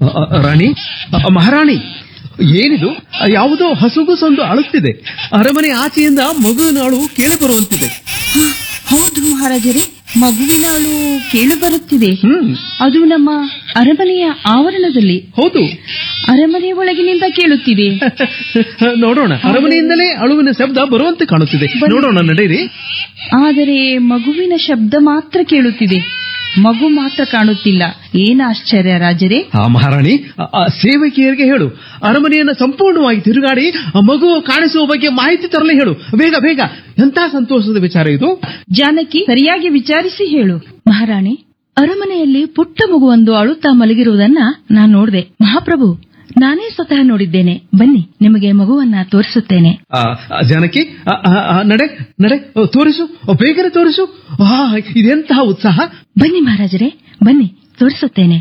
ರಾಣಿ, ಮಹಾರಾಣಿ, ಏನಿದು? ಯಾವುದೋ ಹಸುಗುಸೊಂದು ಅಳುತ್ತಿದೆ. ಅರಮನೆ ಆಚೆಯಿಂದ ಮಗುವಿನ ಅಳು ಕೇಳಿ ಬರುವಂತಿದೆ. ಹೌದು ಮಹಾರಾಜರೇ, ಮಗುವಿನ ಅಳು ಕೇಳಿ ಬರುತ್ತಿದೆ. ಅದು ನಮ್ಮ ಅರಮನೆಯ ಆವರಣದಲ್ಲಿ. ಹೌದು, ಅರಮನೆಯ ಒಳಗಿನಿಂದ ಕೇಳುತ್ತಿದೆ. ನೋಡೋಣ. ಅರಮನೆಯಿಂದಲೇ ಅಳುವಿನ ಶಬ್ದ ಬರುವಂತೆ ಕಾಣುತ್ತಿದೆ. ನೋಡೋಣ, ನಡೆಯಿರಿ. ಆದರೆ ಮಗುವಿನ ಶಬ್ದ ಮಾತ್ರ ಕೇಳುತ್ತಿದೆ, ಮಗು ಮಾತ್ರ ಕಾಣುತ್ತಿಲ್ಲ. ಏನ ಆಶ್ಚರ್ಯ ರಾಜರೇ? ಮಹಾರಾಣಿ, ಸೇವಕಿಯರಿಗೆ ಹೇಳು, ಅರಮನೆಯನ್ನು ಸಂಪೂರ್ಣವಾಗಿ ತಿರುಗಾಡಿ ಮಗು ಕಾಣಿಸುವ ಬಗ್ಗೆ ಮಾಹಿತಿ ತರಲಿ ಹೇಳು. ಬೇಗ ಬೇಗ. ಎಂಥ ಸಂತೋಷದ ವಿಚಾರ ಇದು. ಜಾನಕಿ, ಸರಿಯಾಗಿ ವಿಚಾರಿಸಿ ಹೇಳು. ಮಹಾರಾಣಿ, ಅರಮನೆಯಲ್ಲಿ ಪುಟ್ಟ ಮಗುವೊಂದು ಅಳುತ್ತಾ ಮಲಗಿರುವುದನ್ನ ನಾನು ನೋಡಿದೆ. ಮಹಾಪ್ರಭು, ನಾನೇ ಸ್ವತಃ ನೋಡಿದ್ದೇನೆ. ಬನ್ನಿ, ನಿಮಗೆ ಮಗುವನ್ನ ತೋರಿಸುತ್ತೇನೆ. ಜಾನಕಿ, ನಡೆ ನಡೆ, ತೋರಿಸು, ಬೇಗನೆ ತೋರಿಸು. ಇದೆಂತಹ ಉತ್ಸಾಹ! ಬನ್ನಿ ಮಹಾರಾಜರೇ, ಬನ್ನಿ, ತೋರಿಸುತ್ತೇನೆ.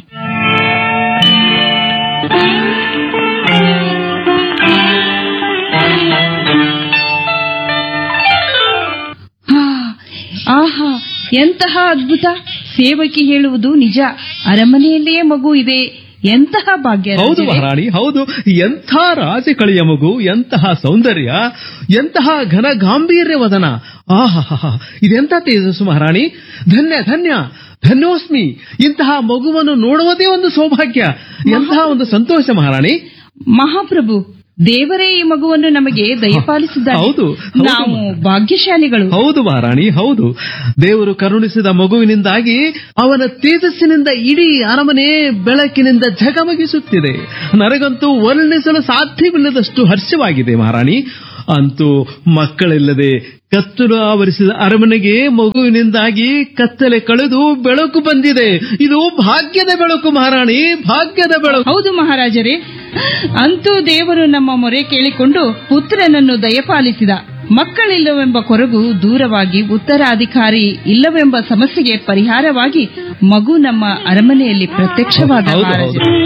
ಆಹಾ, ಎಂತಹ ಅದ್ಭುತ! ಸೇವಕಿ ಹೇಳುವುದು ನಿಜ. ಅರಮನೆಯಲ್ಲಿಯೇ ಮಗು ಇದೆ. ಎಂತಹ ಭಾಗ್ಯ! ಹೌದು ಮಹಾರಾಣಿ, ಹೌದು. ಎಂಥ ರಾಜಕಳಿಯ ಮಗು, ಎಂತಹ ಸೌಂದರ್ಯ, ಎಂತಹ ಘನ ಗಾಂಭೀರ್ಯ ವದನ. ಆಹಾ, ಇದೆಂಥ ತೇಜಸ್ಸು ಮಹಾರಾಣಿ. ಧನ್ಯ ಧನ್ಯ ಧನ್ಯೋಸ್ಮಿ. ಇಂತಹ ಮಗುವನ್ನು ನೋಡುವುದೇ ಒಂದು ಸೌಭಾಗ್ಯ. ಎಂತಹ ಒಂದು ಸಂತೋಷ ಮಹಾರಾಣಿ. ಮಹಾಪ್ರಭು, ದೇವರೇ ಈ ಮಗುವನ್ನು ನಮಗೆ ದಯಪಾಲಿಸಿದ್ದಾರೆ. ಹೌದು, ನಾವು ಭಾಗ್ಯಶಾಲಿಗಳು. ಹೌದು ಮಹಾರಾಣಿ, ಹೌದು. ದೇವರು ಕರುಣಿಸಿದ ಮಗುವಿನಿಂದಾಗಿ ಅವನ ತೇಜಸ್ಸಿನಿಂದ ಇಡೀ ಅರಮನೆ ಬೆಳಕಿನಿಂದ ಝಗಮಗಿಸುತ್ತಿದೆ. ನನಗಂತೂ ವರ್ಣಿಸಲು ಸಾಧ್ಯವಿಲ್ಲದಷ್ಟು ಹರ್ಷವಾಗಿದೆ ಮಹಾರಾಣಿ. ಅಂತೂ ಮಕ್ಕಳಿಲ್ಲದೆ ಕತ್ತಲು ಆವರಿಸಿದ ಅರಮನೆಗೆ ಮಗುವಿನಿಂದಾಗಿ ಕತ್ತಲೆ ಕಳೆದು ಬೆಳಕು ಬಂದಿದೆ. ಇದು ಭಾಗ್ಯದ ಬೆಳಕು ಮಹಾರಾಣಿ, ಭಾಗ್ಯದ ಬೆಳಕು. ಹೌದು ಮಹಾರಾಜರೇ, ಅಂತೂ ದೇವರು ನಮ್ಮ ಮೊರೆ ಕೇಳಿಕೊಂಡು ಪುತ್ರನನ್ನು ದಯಪಾಲಿಸಿದ. ಮಕ್ಕಳಿಲ್ಲವೆಂಬ ಕೊರಗು ದೂರವಾಗಿ ಉತ್ತರಾಧಿಕಾರಿ ಇಲ್ಲವೆಂಬ ಸಮಸ್ಯೆಗೆ ಪರಿಹಾರವಾಗಿ ಮಗು ನಮ್ಮ ಅರಮನೆಯಲ್ಲಿ ಪ್ರತ್ಯಕ್ಷವಾದ.